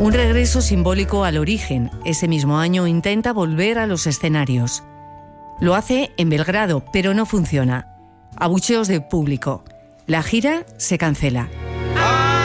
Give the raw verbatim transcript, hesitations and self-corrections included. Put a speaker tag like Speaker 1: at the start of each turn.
Speaker 1: Un regreso simbólico al origen. Ese mismo año intenta volver a los escenarios. Lo hace en Belgrado, pero no funciona. Abucheos del público. La gira se cancela.